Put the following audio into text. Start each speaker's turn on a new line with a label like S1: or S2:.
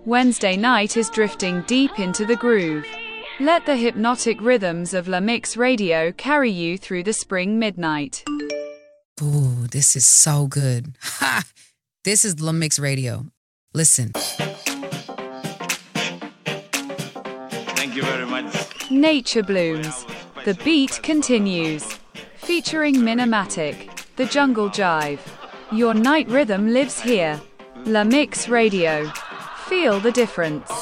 S1: Wednesday night is drifting deep into the groove. Let the hypnotic rhythms of La Mix Radio carry you through the spring midnight.
S2: Ooh, this is so good. Ha! This is La Mix Radio. Listen.
S3: Thank you very much.
S1: Nature Blooms. The beat continues. Featuring Minimatic, the Jungle Jive. Your night rhythm lives here. La Mix Radio. Feel the difference.